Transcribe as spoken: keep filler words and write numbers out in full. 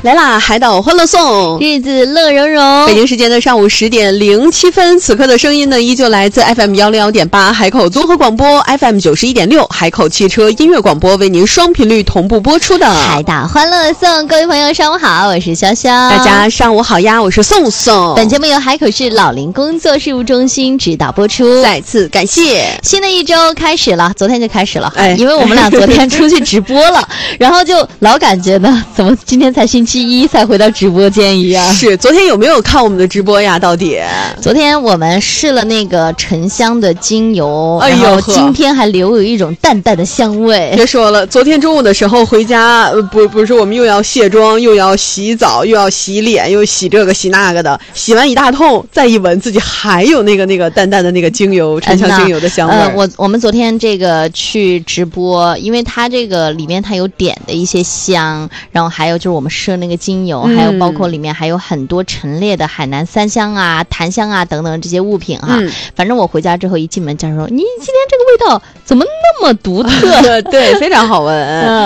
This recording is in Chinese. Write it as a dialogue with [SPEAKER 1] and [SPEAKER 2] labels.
[SPEAKER 1] 来啦，海岛欢乐颂，
[SPEAKER 2] 日子乐融融。
[SPEAKER 1] 北京时间的上午十点零七分，此刻的声音呢，依旧来自 F M 幺零幺点八海口综合广播 ，F M 九十一点六海口汽车音乐广播，为您双频率同步播出的
[SPEAKER 2] 海岛欢乐颂。各位朋友，上午好，我是潇潇。
[SPEAKER 1] 大家上午好呀，我是宋宋。
[SPEAKER 2] 本节目由海口市老龄工作事务中心指导播出，
[SPEAKER 1] 再次感谢。
[SPEAKER 2] 新的一周开始了，昨天就开始了，
[SPEAKER 1] 哎，
[SPEAKER 2] 因为我们俩昨天出去直播了，然后就老感觉呢，怎么今天才星期一才回到直播间一样。
[SPEAKER 1] 是，昨天有没有看我们的直播呀？到底？
[SPEAKER 2] 昨天我们试了那个沉香的精油，
[SPEAKER 1] 哎呦，
[SPEAKER 2] 然后今天还留有一种淡淡的香味。
[SPEAKER 1] 别说了，昨天中午的时候回家，呃、不不是我们又要卸妆，又要洗澡，又要洗脸，又洗这个洗那个的，洗完一大通，再一闻自己还有那个那个淡淡的那个精油，沉香精油的香味。
[SPEAKER 2] 呃，我我们昨天这个去直播，因为它这个里面它有点的一些香，然后还有就是我们试那个精油，嗯、还有包括里面还有很多陈列的海南三香啊、檀香啊等等这些物品哈。嗯、反正我回家之后一进门，家人说：“你今天这个味道怎么那么独特？”
[SPEAKER 1] 对，非常好闻。嗯